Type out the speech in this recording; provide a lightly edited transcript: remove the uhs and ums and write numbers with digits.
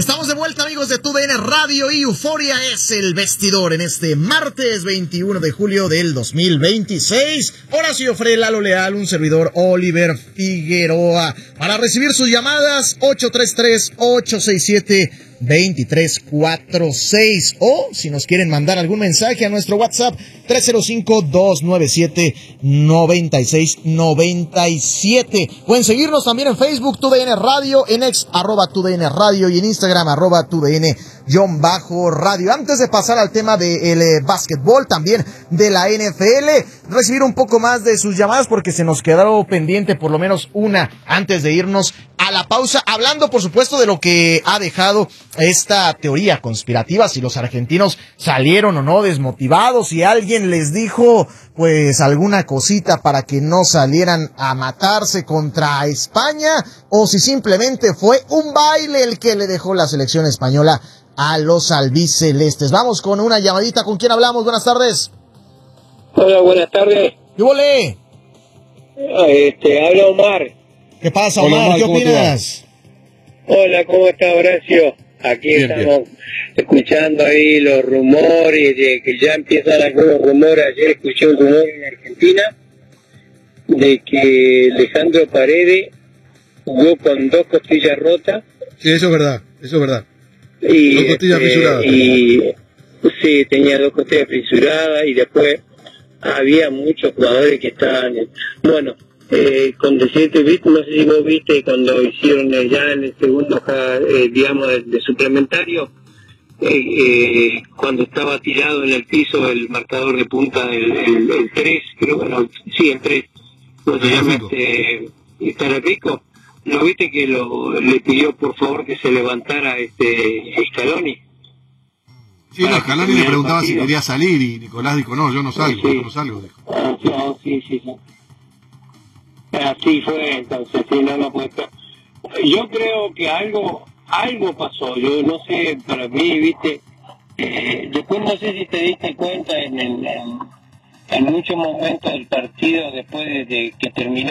Estamos de vuelta, amigos de TUDN Radio, y Euforia es el vestidor en este martes 21 de julio del 2026. Horacio Fre, Lalo Leal, un servidor Oliver Figueroa. Para recibir sus llamadas, 833-867-2346. O, si nos quieren mandar algún mensaje a nuestro WhatsApp, 305-297-9697. Pueden seguirnos también en Facebook, TUDN Radio, en X, @TUDN Radio, y en Instagram, @TUDN_radio. Antes de pasar al tema del básquetbol, también de la NFL, recibir un poco más de sus llamadas porque se nos quedó pendiente por lo menos una antes de irnos a la pausa, hablando por supuesto de lo que ha dejado esta teoría conspirativa, si los argentinos salieron o no desmotivados, si alguien les dijo pues alguna cosita para que no salieran a matarse contra España, o si simplemente fue un baile el que le dejó la selección española a los albicelestes. Vamos con una llamadita. ¿Con quién hablamos? Buenas tardes. Hola, buenas tardes. ¿Qué volé? Habla Omar. ¿Qué pasa, Omar? ¿Qué opinas? Hola, ¿cómo está, Horacio? Aquí bien, estamos escuchando ahí los rumores de que ya empiezan algunos rumores. Ayer escuché un rumor en Argentina de que Alejandro Paredes jugó con 2 costillas rotas. Sí, eso es verdad, Y, 2 costillas fisuradas. Sí, tenía 2 costillas fisuradas, y después había muchos jugadores que estaban... Bueno, con decirte, no sé si vos viste cuando hicieron ya en el segundo, digamos, de suplementario, cuando estaba tirado en el piso el marcador de punta, el 3, creo que no, sí, el 3, no se llama Tarapico. ¿No viste que le pidió por favor que se levantara Scaloni? Sí, no, Scaloni le preguntaba si quería salir y Nicolás dijo, no, yo no salgo, sí. yo no salgo. Sí. Así fue, entonces, sí, no puede ser. Yo creo que algo pasó, yo no sé, para mí, viste, después no sé si te diste cuenta en muchos momentos del partido, después de que terminó